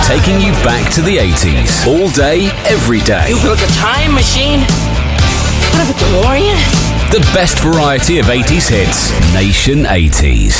taking you back to the 80s. All day, every day. You built a time machine? What if it's a DeLorean? The best variety of 80s hits. Nation 80s.